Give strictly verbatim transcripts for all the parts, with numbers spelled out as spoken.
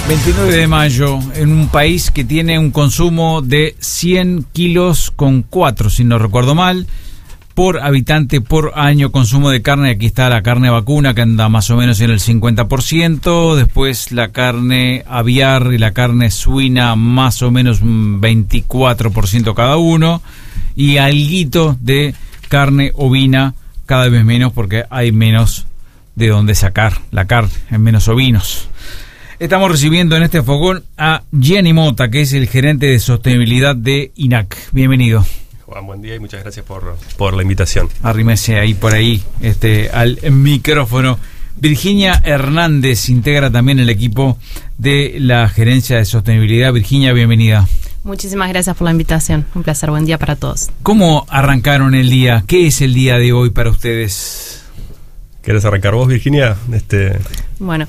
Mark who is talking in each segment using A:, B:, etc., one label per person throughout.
A: veintinueve de mayo, en un país que tiene un consumo de cien kilos con cuatro, si no recuerdo mal, por habitante por año, consumo de carne. Aquí está la carne vacuna, que anda más o menos en el cincuenta por ciento, después la carne aviar y la carne suina más o menos veinticuatro por ciento cada uno, y alguito de carne ovina, cada vez menos porque hay menos de dónde sacar la carne, hay menos ovinos. Estamos recibiendo en este fogón a Gianni Motta, que es el gerente de sostenibilidad de I N A C. Bienvenido.
B: Juan, buen día y muchas gracias por, por la invitación.
A: Arrímese ahí por ahí este, al micrófono. Virginia Hernández integra también el equipo de la gerencia de sostenibilidad. Virginia, bienvenida.
C: Muchísimas gracias por la invitación. Un placer. Buen día para todos.
A: ¿Cómo arrancaron el día? ¿Qué es el día de hoy para ustedes?
B: ¿Querés arrancar vos, Virginia? Este...
C: Bueno,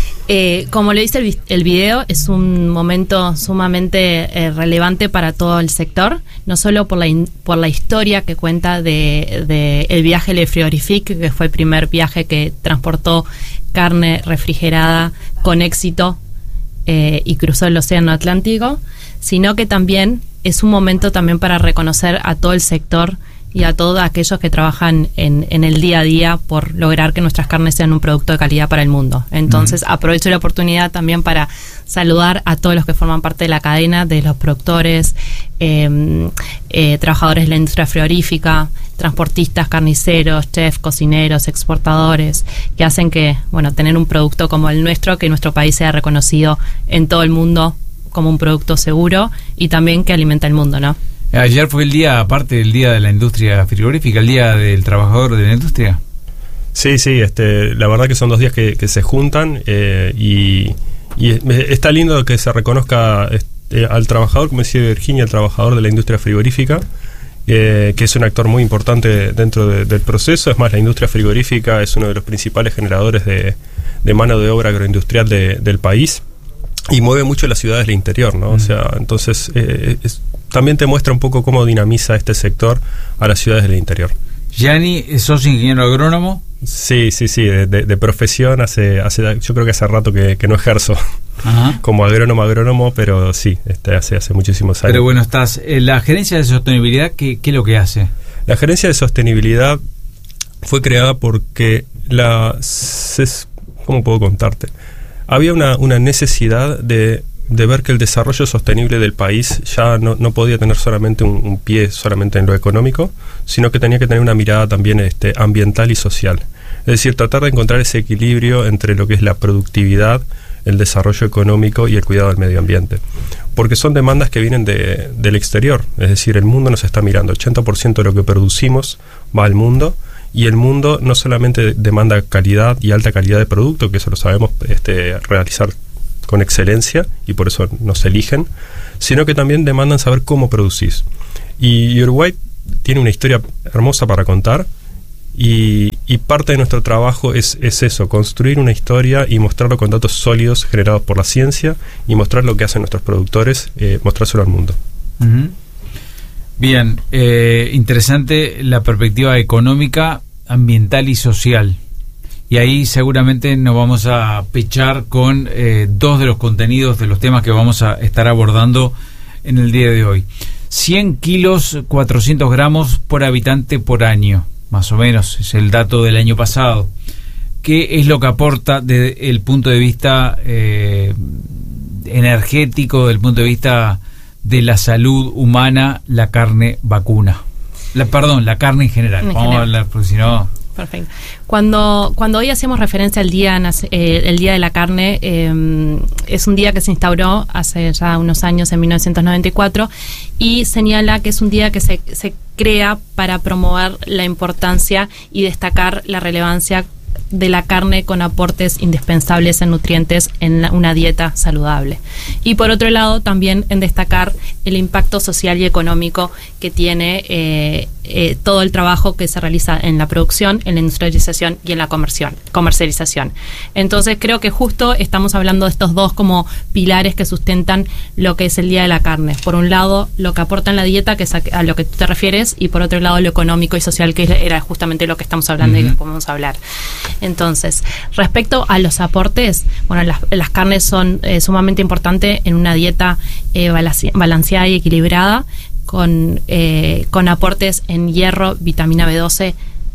C: eh, como lo dice el, el video, es un momento sumamente eh, relevante para todo el sector, no solo por la in, por la historia que cuenta de, de el viaje Le Frigorifique, que fue el primer viaje que transportó carne refrigerada con éxito eh, y cruzó el océano Atlántico, sino que también es un momento también para reconocer a todo el sector y a todos aquellos que trabajan en, en el día a día por lograr que nuestras carnes sean un producto de calidad para el mundo. Entonces, uh-huh. aprovecho la oportunidad también para saludar a todos los que forman parte de la cadena, de los productores, eh, eh, trabajadores de la industria frigorífica, transportistas, carniceros, chefs, cocineros, exportadores, que hacen que, bueno, tener un producto como el nuestro, que nuestro país sea reconocido en todo el mundo como un producto seguro y también que alimenta el mundo, ¿no?
A: Ayer fue el día, aparte del día de la industria frigorífica, el día del trabajador de la industria.
B: Sí, sí, este, la verdad que son dos días que, que se juntan eh, y, y está lindo que se reconozca este, al trabajador, como decía Virginia, el trabajador de la industria frigorífica, eh, que es un actor muy importante dentro de, del proceso. Es más, la industria frigorífica es uno de los principales generadores de, de mano de obra agroindustrial de, del país y mueve mucho las ciudades del interior, ¿no? Mm. O sea, entonces eh, es, también te muestra un poco cómo dinamiza este sector a las ciudades del interior.
A: Gianni, ¿sos ingeniero agrónomo?
B: Sí, sí, sí, de, de, de profesión hace, hace, yo creo que hace rato que, que no ejerzo. Ajá. Como agrónomo, agrónomo, pero sí, este, hace, hace muchísimos años.
A: Pero bueno, estás, eh, la gerencia de sostenibilidad, ¿qué, qué es lo que hace?
B: La gerencia de sostenibilidad fue creada porque la, ¿cómo puedo contarte? Había una, una necesidad de de ver que el desarrollo sostenible del país ya no, no podía tener solamente un, un pie solamente en lo económico, sino que tenía que tener una mirada también este, ambiental y social. Es decir, tratar de encontrar ese equilibrio entre lo que es la productividad, el desarrollo económico y el cuidado del medio ambiente. Porque son demandas que vienen de, del exterior, es decir, el mundo nos está mirando, ochenta por ciento de lo que producimos va al mundo, y el mundo no solamente demanda calidad y alta calidad de producto, que eso lo sabemos este, realizar con excelencia y por eso nos eligen, sino que también demandan saber cómo producís. Y Uruguay tiene una historia hermosa para contar y, y parte de nuestro trabajo es, es eso, construir una historia y mostrarlo con datos sólidos generados por la ciencia y mostrar lo que hacen nuestros productores, eh, mostrárselo al mundo.
A: Uh-huh. Bien, eh, interesante la perspectiva económica, ambiental y social. Y ahí seguramente nos vamos a pechar con eh, dos de los contenidos de los temas que vamos a estar abordando en el día de hoy. cien kilos, cuatrocientos gramos por habitante por año, más o menos, es el dato del año pasado. ¿Qué es lo que aporta desde el punto de vista eh, energético, del punto de vista de la salud humana, la carne vacuna? La, perdón, la carne en general. En Vamos general. a hablar, porque si no...
C: Perfecto. Cuando cuando hoy hacemos referencia al día eh, el día de la carne, eh, es un día que se instauró hace ya unos años, en mil novecientos noventa y cuatro, y señala que es un día que se, se crea para promover la importancia y destacar la relevancia de la carne con aportes indispensables en nutrientes en una dieta saludable. Y por otro lado, también en destacar el impacto social y económico que tiene eh, eh, todo el trabajo que se realiza en la producción, en la industrialización y en la comercial, comercialización. Entonces creo que justo estamos hablando de estos dos como pilares que sustentan lo que es el Día de la Carne. Por un lado, lo que aporta en la dieta, que es a, a lo que tú te refieres, y por otro lado, lo económico y social, que era justamente lo que estamos hablando uh-huh. y que podemos hablar. Entonces, respecto a los aportes, bueno, las, las carnes son eh, sumamente importantes en una dieta eh, balanceada y equilibrada, con, eh, con aportes en hierro, vitamina B doce,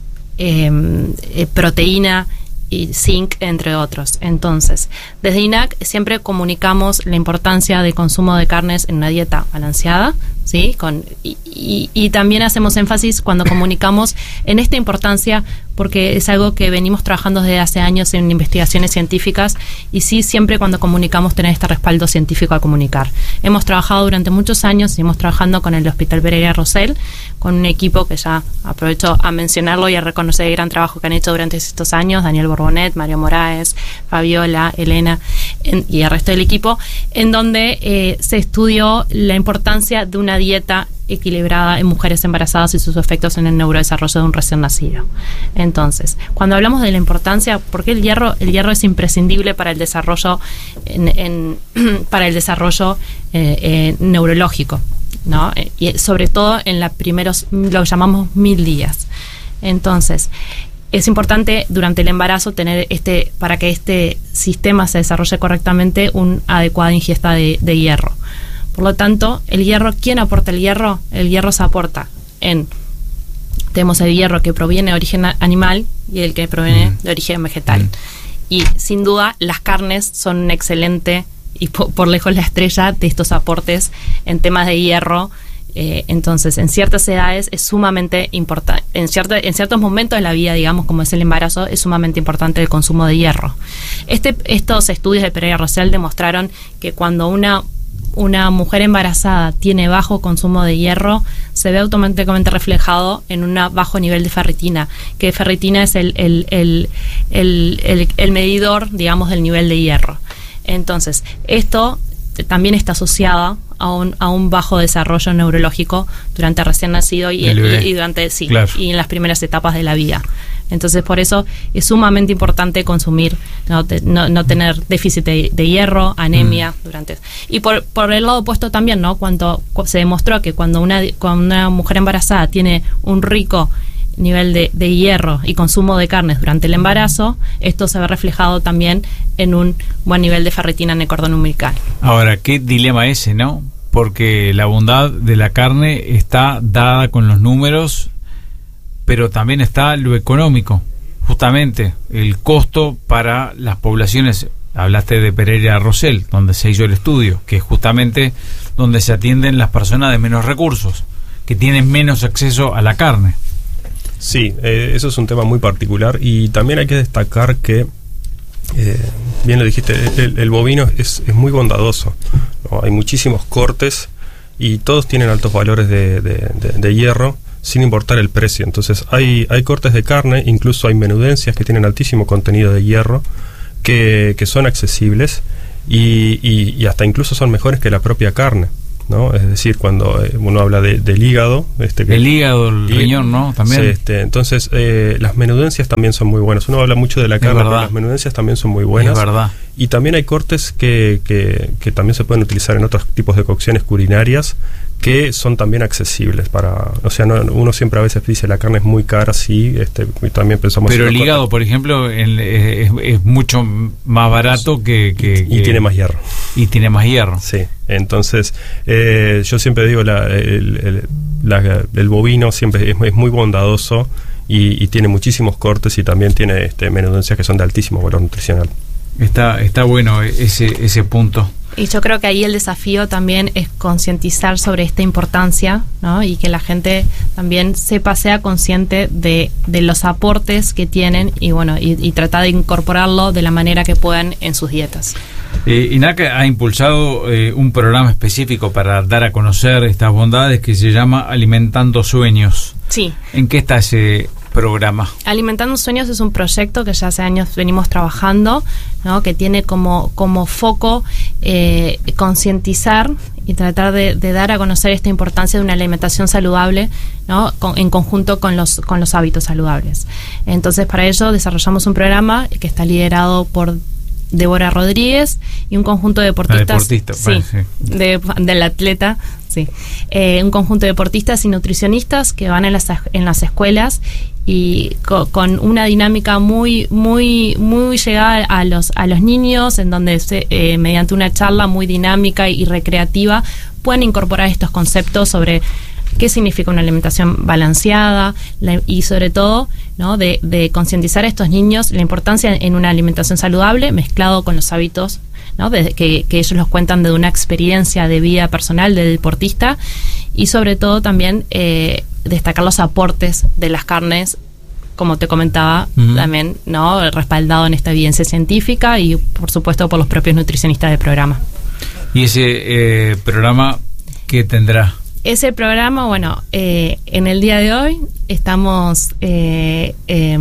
C: eh, eh, proteína y zinc, entre otros. Entonces, desde I N A C siempre comunicamos la importancia del consumo de carnes en una dieta balanceada, ¿sí? Con, y, y, y también hacemos énfasis cuando comunicamos en esta importancia, porque es algo que venimos trabajando desde hace años en investigaciones científicas, y sí, siempre cuando comunicamos tener este respaldo científico al comunicar. Hemos trabajado durante muchos años, seguimos trabajando con el Hospital Pereira Rosell, con un equipo que ya aprovecho a mencionarlo y a reconocer el gran trabajo que han hecho durante estos años, Daniel Borbonet, Mario Moraes, Fabiola, Elena en, y el resto del equipo, en donde eh, se estudió la importancia de una dieta equilibrada en mujeres embarazadas y sus efectos en el neurodesarrollo de un recién nacido. Entonces, cuando hablamos de la importancia, ¿por qué el hierro? El hierro es imprescindible para el desarrollo en, en, para el desarrollo eh, eh, neurológico, ¿no? Y sobre todo en los primeros, lo llamamos mil días. Entonces, es importante durante el embarazo tener este, para que este sistema se desarrolle correctamente, una adecuada ingesta de, de hierro. Por lo tanto, el hierro, ¿quién aporta el hierro? El hierro se aporta en, tenemos el hierro que proviene de origen animal y el que proviene mm. de origen vegetal. Mm. Y sin duda, las carnes son un excelente y por, por lejos la estrella de estos aportes en temas de hierro. Eh, entonces, en ciertas edades es sumamente importante, en, cierto, en ciertos momentos de la vida, digamos, como es el embarazo, es sumamente importante el consumo de hierro. Este, estos estudios de Pereira Rosell demostraron que cuando una una mujer embarazada tiene bajo consumo de hierro, se ve automáticamente reflejado en un bajo nivel de ferritina, que ferritina es el, el, el, el, el, el medidor, digamos, del nivel de hierro. Entonces, esto también está asociado a un, a un bajo desarrollo neurológico durante el recién nacido y, y, y durante sí, claro. y en las primeras etapas de la vida. Entonces, por eso es sumamente importante consumir, no, te, no, no tener déficit de, de hierro, anemia mm. durante. Y por, por el lado opuesto también, ¿no? Cuando se demostró que cuando una, cuando una mujer embarazada tiene un rico nivel de, de hierro y consumo de carnes durante el embarazo, esto se ve reflejado también en un buen nivel de ferritina en el cordón umbilical.
A: Ahora, qué dilema ese, ¿no? Porque la bondad de la carne está dada con los números, pero también está lo económico, justamente el costo para las poblaciones. Hablaste de Pereira Rosell, donde se hizo el estudio, que es justamente donde se atienden las personas de menos recursos, que tienen menos acceso a la carne.
B: Sí, eh, eso es un tema muy particular, y también hay que destacar que, eh, bien lo dijiste, el, el bovino es, es muy bondadoso, ¿no? Hay muchísimos cortes y todos tienen altos valores de, de, de, de hierro, sin importar el precio. Entonces hay, hay cortes de carne, incluso hay menudencias que tienen altísimo contenido de hierro, que, que son accesibles y, y, y hasta incluso son mejores que la propia carne, ¿no? Es decir, cuando eh, uno habla de, del hígado, este, que,
A: el hígado, el y, riñón, ¿no? También.
B: Sí, este, entonces eh, las menudencias también son muy buenas. Uno habla mucho de la carne, pero las menudencias también son muy buenas.
A: Es verdad.
B: Y también hay cortes que, que, que también se pueden utilizar en otros tipos de cocciones culinarias, que son también accesibles para, o sea, no, uno siempre a veces dice la carne es muy cara, sí, este, y también pensamos.
A: Pero el hígado, corta. por ejemplo, el, es, es mucho más barato que, que,
B: y,
A: que
B: tiene más hierro.
A: Y tiene más hierro.
B: Sí, entonces eh, yo siempre digo la, el, el, la, el bovino siempre es, es muy bondadoso y, y tiene muchísimos cortes y también tiene este, menudencias que son de altísimo valor nutricional.
A: Está, está bueno ese, ese punto.
C: Y yo creo que ahí el desafío también es concientizar sobre esta importancia, ¿no? Y que la gente también sepa, sea consciente de, de los aportes que tienen y bueno, y, y tratar de incorporarlo de la manera que puedan en sus dietas.
A: Eh, I N A C ha impulsado eh, un programa específico para dar a conocer estas bondades que se llama Alimentando Sueños.
C: Sí.
A: ¿En qué está ese programa?
C: Alimentando Sueños es un proyecto que ya hace años venimos trabajando, ¿no? Que tiene como, como foco eh, concientizar y tratar de, de dar a conocer esta importancia de una alimentación saludable, ¿no? Con, en conjunto con los, con los hábitos saludables. Entonces, para ello desarrollamos un programa que está liderado por Débora Rodríguez y un conjunto de deportistas,
A: deportista,
C: sí,
A: bueno, sí.
C: de, del atleta, sí, eh, un conjunto de deportistas y nutricionistas que van en las en las escuelas y co, con una dinámica muy muy muy llegada a los a los niños, en donde se, eh, mediante una charla muy dinámica y recreativa pueden incorporar estos conceptos sobre qué significa una alimentación balanceada la, y sobre todo, ¿no? de, de concientizar a estos niños la importancia en una alimentación saludable mezclado con los hábitos, ¿no? de, que, que ellos los cuentan de una experiencia de vida personal de deportista, y sobre todo también eh, destacar los aportes de las carnes, como te comentaba, uh-huh. también, ¿no? respaldado en esta evidencia científica y por supuesto por los propios nutricionistas del programa.
A: ¿Y ese eh, programa qué tendrá?
C: Ese programa, bueno, eh, en el día de hoy estamos eh, eh,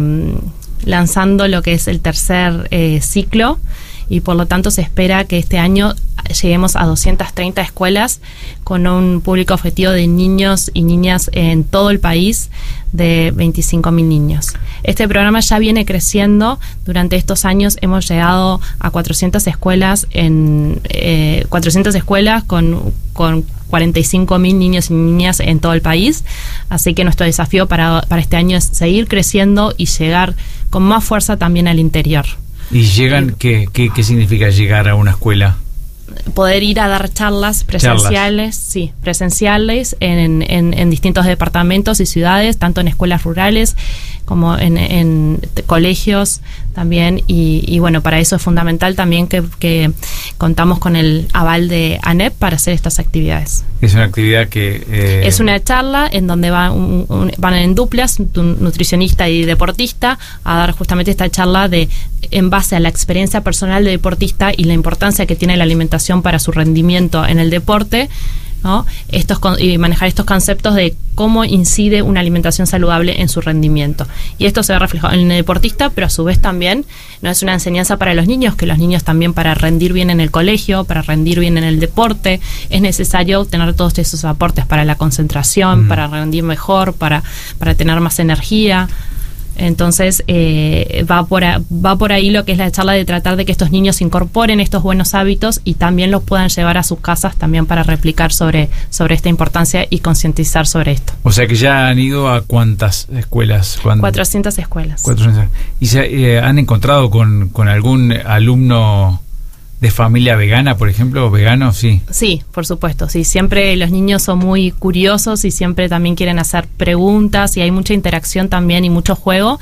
C: lanzando lo que es el tercer eh, ciclo, y por lo tanto se espera que este año lleguemos a doscientas treinta escuelas con un público objetivo de niños y niñas en todo el país de veinticinco mil niños. Este programa ya viene creciendo. Durante estos años hemos llegado a cuatrocientas escuelas en eh, cuatrocientas escuelas con, con cuarenta y cinco mil niños y niñas en todo el país. Así que nuestro desafío para, para este año es seguir creciendo y llegar con más fuerza también al interior.
A: ¿Y llegan? ¿Qué, qué, qué significa llegar a una escuela?
C: Poder ir a dar charlas presenciales, charlas. sí, presenciales en, en, en distintos departamentos y ciudades, tanto en escuelas rurales como en, en colegios también, y, y bueno, para eso es fundamental también que, que contamos con el aval de ANEP para hacer estas actividades.
A: Es una actividad que... Eh...
C: Es una charla en donde va un, un, van en duplas, un nutricionista y deportista, a dar justamente esta charla de en base a la experiencia personal de deportista y la importancia que tiene la alimentación para su rendimiento en el deporte, ¿no? Estos y manejar estos conceptos de cómo incide una alimentación saludable en su rendimiento. Y esto se ve reflejado en el deportista, pero a su vez también no es una enseñanza para los niños, que los niños también, para rendir bien en el colegio, para rendir bien en el deporte, es necesario tener todos esos aportes para la concentración, mm. para rendir mejor, para, para tener más energía. Entonces eh, va por a, va por ahí lo que es la charla, de tratar de que estos niños incorporen estos buenos hábitos y también los puedan llevar a sus casas también para replicar sobre, sobre esta importancia y concientizar sobre esto.
A: O sea que ya han ido a ¿cuántas escuelas? ¿Cuántas?
C: cuatrocientas escuelas.
A: cuatrocientas. ¿Y se eh, han encontrado con, con algún alumno de familia vegana, por ejemplo, vegano? Sí.
C: Sí, por supuesto, sí. Siempre los niños son muy curiosos y siempre también quieren hacer preguntas, y hay mucha interacción también y mucho juego.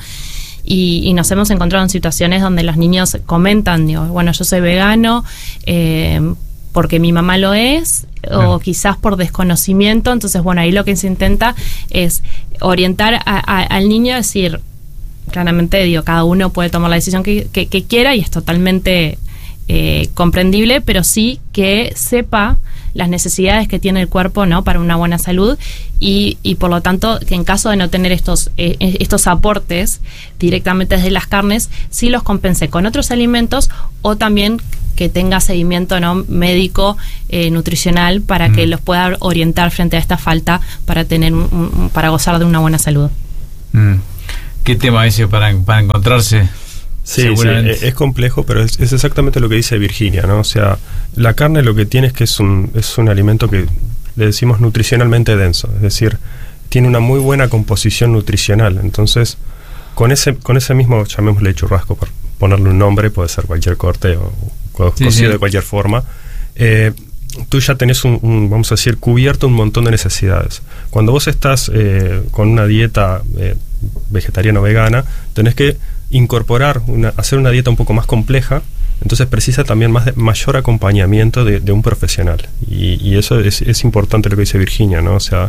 C: Y, y nos hemos encontrado en situaciones donde los niños comentan, digo, bueno, yo soy vegano eh, porque mi mamá lo es, claro. o quizás por desconocimiento. Entonces, bueno, ahí lo que se intenta es orientar a, a, al niño a decir, claramente, digo, cada uno puede tomar la decisión que, que, que quiera, y es totalmente Eh, comprendible, pero sí que sepa las necesidades que tiene el cuerpo, ¿no? para una buena salud, y, y por lo tanto que en caso de no tener estos eh, estos aportes directamente desde las carnes, sí los compense con otros alimentos, o también que tenga seguimiento, ¿no? médico, eh, nutricional, para mm. que los pueda orientar frente a esta falta, para tener un, un, para gozar de una buena salud.
A: Mm. ¿Qué tema ese para, para encontrarse?
B: Sí, sí, es complejo, pero es, es exactamente lo que dice Virginia, ¿no? O sea, la carne lo que tiene es que es un, es un alimento que le decimos nutricionalmente denso, es decir, tiene una muy buena composición nutricional. Entonces, con ese con ese mismo, llamémosle churrasco, por ponerle un nombre, puede ser cualquier corte o co- sí, cocido sí. de cualquier forma, eh, tú ya tenés un, un, vamos a decir, cubierto un montón de necesidades. Cuando vos estás eh, con una dieta eh, vegetariana o vegana, tenés que incorporar, una, hacer una dieta un poco más compleja, entonces precisa también más de, mayor acompañamiento de, de un profesional, y, y eso es, es importante lo que dice Virginia, ¿no? O sea,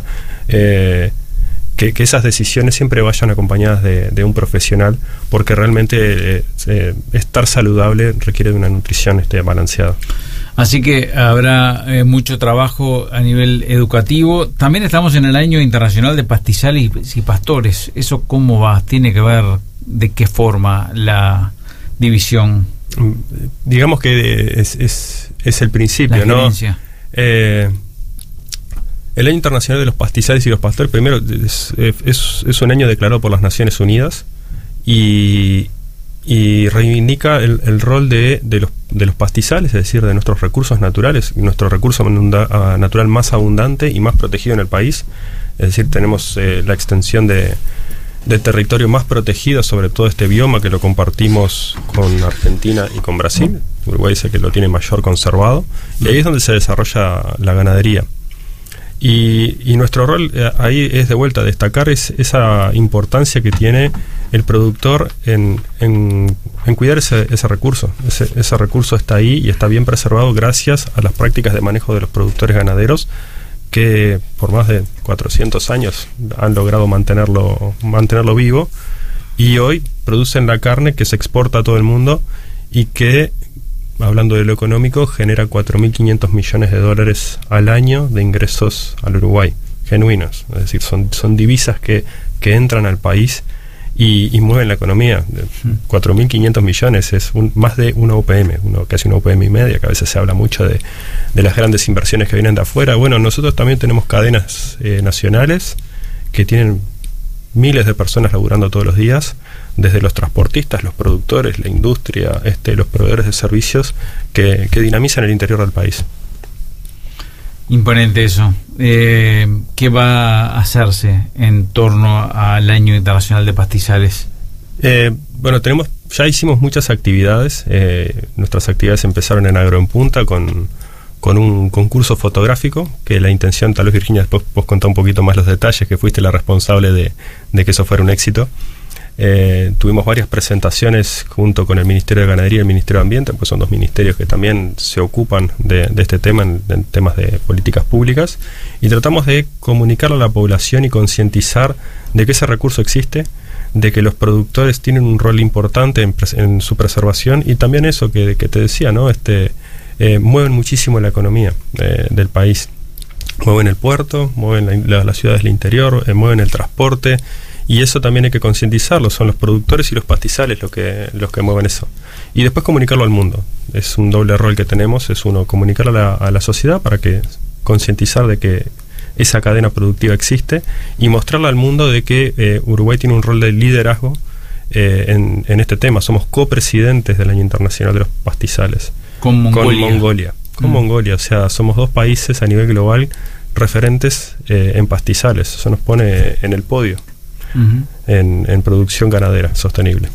B: eh, que, que esas decisiones siempre vayan acompañadas de, de un profesional, porque realmente eh, eh, estar saludable requiere de una nutrición este, balanceada.
A: Así que habrá eh, mucho trabajo a nivel educativo. También estamos en el año internacional de pastizales y, y pastores. ¿Eso cómo va? ¿Tiene que ver de qué forma la división?
B: Digamos que es, es, es el principio,
A: la
B: ¿no? Eh, El Año Internacional de los Pastizales y los Pastores, primero, es, es, es un año declarado por las Naciones Unidas y, y reivindica el, el rol de, de, los, de los pastizales, es decir, de nuestros recursos naturales, nuestro recurso natural más abundante y más protegido en el país. Es decir, tenemos eh, la extensión de, de territorio más protegido sobre todo este bioma, que lo compartimos con Argentina y con Brasil. Uruguay es el que lo tiene mayor conservado, y ahí es donde se desarrolla la ganadería. Y, y nuestro rol eh, ahí es de vuelta destacar es, esa importancia que tiene el productor en, en, en cuidar ese, ese recurso. Ese, ese recurso está ahí y está bien preservado gracias a las prácticas de manejo de los productores ganaderos, que por más de cuatrocientos años han logrado mantenerlo, mantenerlo vivo, y hoy producen la carne que se exporta a todo el mundo y que, hablando de lo económico, genera cuatro mil quinientos millones de dólares al año de ingresos al Uruguay, genuinos. Es decir, son, son divisas que, que entran al país y, y mueven la economía. cuatro mil quinientos millones es un, más de una U P M, uno, casi una U P M y media, que a veces se habla mucho de, de las grandes inversiones que vienen de afuera. Bueno, nosotros también tenemos cadenas eh, nacionales que tienen miles de personas laburando todos los días, desde los transportistas, los productores, la industria, este, los proveedores de servicios que, que dinamizan el interior del país.
A: Imponente eso. Eh, ¿Qué va a hacerse en torno al Año Internacional de Pastizales?
B: Eh, bueno, tenemos, ya hicimos muchas actividades. Eh, nuestras actividades empezaron en Agro en Punta con, con un concurso fotográfico, que la intención, tal vez Virginia después vos contá un poquito más los detalles, que fuiste la responsable de, de que eso fuera un éxito. Eh, tuvimos varias presentaciones junto con el Ministerio de Ganadería y el Ministerio de Ambiente, pues son dos ministerios que también se ocupan de, de este tema en, en temas de políticas públicas, y tratamos de comunicarle a la población y concientizar de que ese recurso existe, de que los productores tienen un rol importante en, en su preservación, y también eso que, que te decía, ¿no? Este, eh, mueven muchísimo la economía eh, del país, mueven el puerto, mueven la, la, las ciudades del interior, eh, mueven el transporte. Y eso también hay que concientizarlo, son los productores y los pastizales los que, los que mueven eso. Y después comunicarlo al mundo. Es un doble rol que tenemos, es uno, comunicarlo a la, a la sociedad para que concientizar de que esa cadena productiva existe, y mostrarle al mundo de que eh, Uruguay tiene un rol de liderazgo eh, en, en este tema. Somos copresidentes del Año Internacional de los Pastizales.
A: Con Mongolia.
B: Con Mongolia. Con mm. Mongolia, o sea, somos dos países a nivel global referentes eh, en pastizales. Eso nos pone en el podio. Uh-huh. En, en producción ganadera sostenible.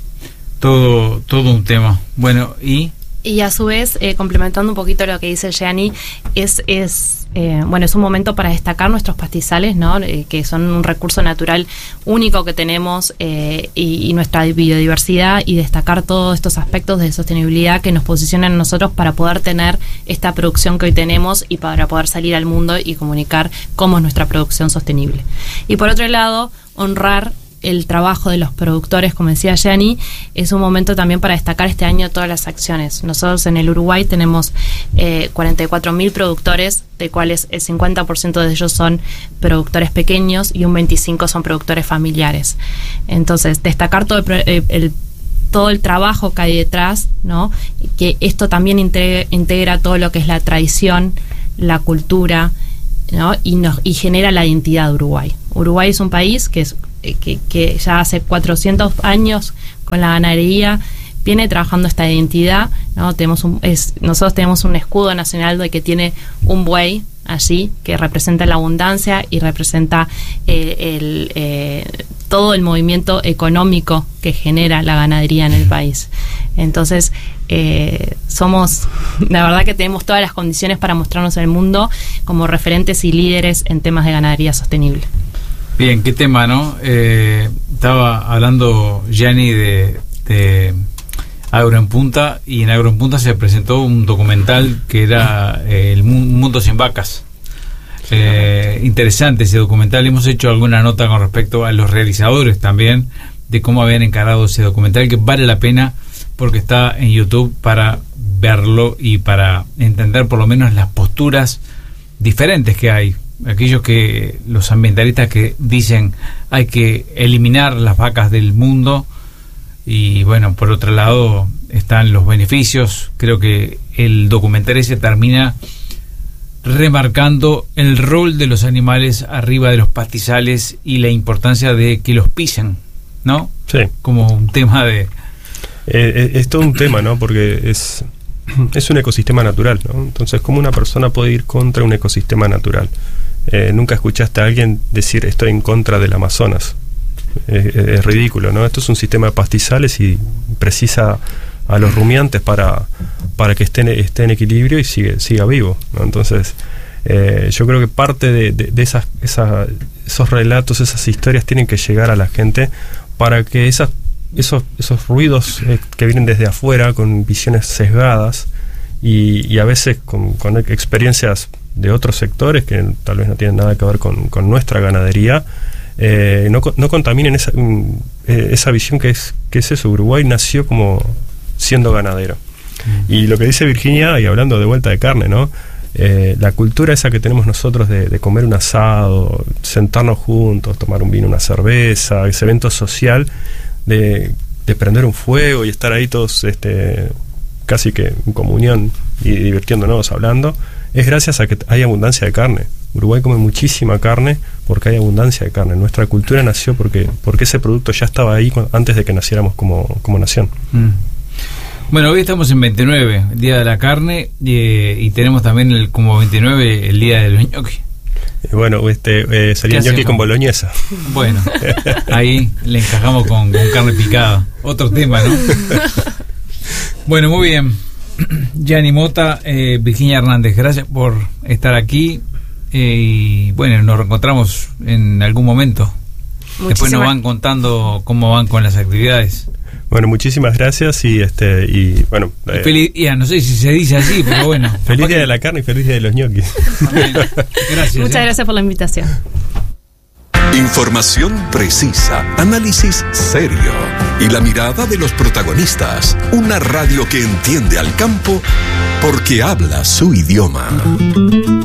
A: Todo, todo un tema. Bueno, y
C: y a su vez, eh, complementando un poquito lo que dice Gianni, es, es eh, bueno, es un momento para destacar nuestros pastizales, ¿no? Eh, que son un recurso natural único que tenemos, eh, y, y nuestra biodiversidad, y destacar todos estos aspectos de sostenibilidad que nos posicionan a nosotros para poder tener esta producción que hoy tenemos y para poder salir al mundo y comunicar cómo es nuestra producción sostenible. Y por otro lado, honrar el trabajo de los productores, como decía Gianni. Es un momento también para destacar este año todas las acciones. Nosotros en el Uruguay tenemos eh, cuarenta y cuatro mil productores, de cuales el cincuenta por ciento de ellos son productores pequeños y un veinticinco por ciento son productores familiares. Entonces, destacar todo el, el, el todo el trabajo que hay detrás, ¿no? Que esto también integra, integra todo lo que es la tradición, la cultura, ¿no? Y, nos, y genera la identidad de Uruguay. Uruguay es un país que, es, que, que ya hace cuatrocientos años con la ganadería viene trabajando esta identidad, ¿no? Tenemos un, es, nosotros tenemos un escudo nacional de que tiene un buey allí que representa la abundancia y representa eh, el, eh, todo el movimiento económico que genera la ganadería en el país. Entonces, eh, somos, la verdad que tenemos todas las condiciones para mostrarnos en el mundo como referentes y líderes en temas de ganadería sostenible.
A: Bien, qué tema, ¿no? Eh, estaba hablando Gianni de, de Agro en Punta, y en Agro en Punta se presentó un documental que era eh, El Mundo Sin Vacas. Eh, interesante ese documental. Hemos hecho alguna nota con respecto a los realizadores también, de cómo habían encarado ese documental, que vale la pena porque está en YouTube para verlo y para entender por lo menos las posturas diferentes que hay. Aquellos que, los ambientalistas que dicen hay que eliminar las vacas del mundo, y bueno, por otro lado están los beneficios. Creo que el documental ese termina remarcando el rol de los animales arriba de los pastizales y la importancia de que los pisen, ¿no?
B: Sí.
A: Como un tema de...
B: Eh, es todo un tema, ¿no? Porque es, es un ecosistema natural, ¿no? Entonces, ¿cómo una persona puede ir contra un ecosistema natural? Eh, nunca escuchaste a alguien decir estoy en contra del Amazonas. Eh, eh, es ridículo, ¿no? Esto es un sistema de pastizales y precisa a los rumiantes para, para que esté, esté en equilibrio y sigue, siga vivo, ¿no? Entonces, eh, yo creo que parte de, de, de esas, esa, esos relatos, esas historias tienen que llegar a la gente para que esas Esos, esos ruidos eh, que vienen desde afuera con visiones sesgadas y, y a veces con, con experiencias de otros sectores que tal vez no tienen nada que ver con, con nuestra ganadería, eh, no, no contaminen esa, eh, esa visión que es, que es eso. Uruguay nació como siendo ganadero. Mm. Y lo que dice Virginia, y hablando de vuelta de carne, ¿no? Eh, la cultura esa que tenemos nosotros de, de comer un asado, sentarnos juntos, tomar un vino, una cerveza, ese evento social De, de prender un fuego y estar ahí todos este, casi que en comunión y divirtiéndonos hablando, es gracias a que hay abundancia de carne. Uruguay come muchísima carne porque hay abundancia de carne. Nuestra cultura nació porque, porque ese producto ya estaba ahí antes de que naciéramos como, como nación.
A: Mm. Bueno, hoy estamos en veintinueve, el Día de la Carne, y, y tenemos también el, como veintinueve el Día del ñoqui.
B: Bueno, este eh, sería ñoqui con boloñesa.
A: Bueno, ahí le encajamos con, con carne picada. Otro tema, ¿no? Bueno, muy bien. Gianni Motta, eh, Virginia Hernández, gracias por estar aquí. Eh, y bueno, nos reencontramos en algún momento. Muchísimas. Después nos van contando cómo van con las actividades.
B: Bueno, muchísimas gracias y este y bueno.
A: Eh, feliz día, no sé si se dice así, pero bueno.
B: Feliz día de la carne y feliz día de los ñoquis.
C: Gracias. Muchas eh. gracias por la invitación.
D: Información precisa, análisis serio y la mirada de los protagonistas. Una radio que entiende al campo porque habla su idioma.